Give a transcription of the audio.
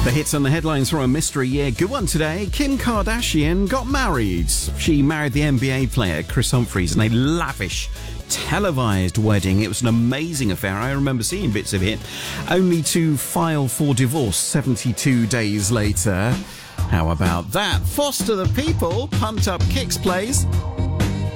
The hits and the headlines from a mystery year. Good one today. Kim Kardashian got married. She married the NBA player Chris Humphries in a lavish, televised wedding. It was an amazing affair. I remember seeing bits of it. Only to file for divorce 72 days later. How about that? Foster the People, Pumped Up Kicks plays.